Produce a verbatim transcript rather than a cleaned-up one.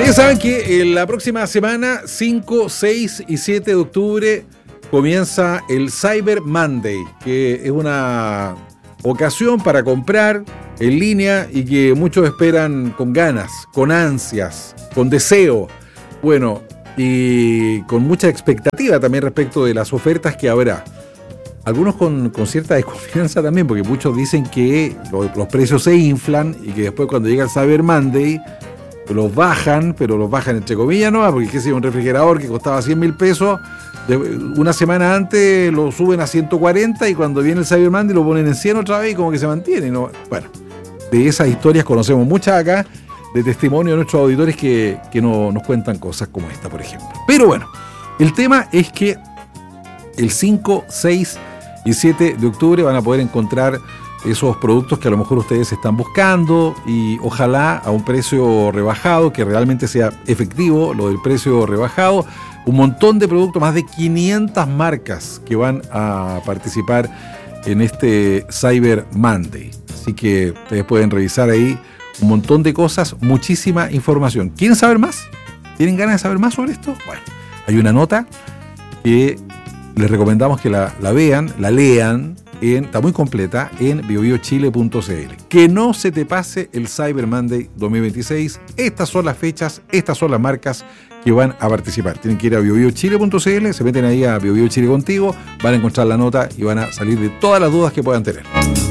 Ustedes saben que en la próxima semana, cinco, seis y siete de octubre, comienza el Cyber Monday, que es una ocasión para comprar en línea y que muchos esperan con ganas, con ansias, con deseo. Bueno, y con mucha expectativa también respecto de las ofertas que habrá. Algunos con, con cierta desconfianza también, porque muchos dicen que lo, los precios se inflan y que después cuando llega el Cyber Monday los bajan, pero los bajan entre comillas, ¿no? Porque qué sé, un refrigerador que costaba cien mil pesos, de, una semana antes lo suben a ciento cuarenta y cuando viene el Cyber Monday lo ponen en cien otra vez y como que se mantiene, ¿no? Bueno, de esas historias conocemos muchas acá, de testimonio de nuestros auditores que, que no, nos cuentan cosas como esta, por ejemplo. Pero bueno, el tema es que el cinco, seis y siete de octubre van a poder encontrar esos productos que a lo mejor ustedes están buscando y ojalá a un precio rebajado, que realmente sea efectivo lo del precio rebajado. Un montón de productos, más de quinientas marcas que van a participar en este Cyber Monday. Así que ustedes pueden revisar ahí un montón de cosas, muchísima información. ¿Quieren saber más? ¿Tienen ganas de saber más sobre esto? Bueno, hay una nota que les recomendamos que la, la vean, la lean, en, está muy completa en bio bio chile punto c l. Que no se te pase el Cyber Monday dos mil veintiséis. Estas son las fechas, estas son las marcas que van a participar. Tienen que ir a bio bio chile punto c l, se meten ahí a BioBio Chile contigo, van a encontrar la nota y van a salir de todas las dudas que puedan tener.